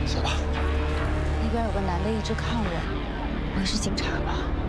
走吧。 那边有个男的一直看我，不会是警察吧？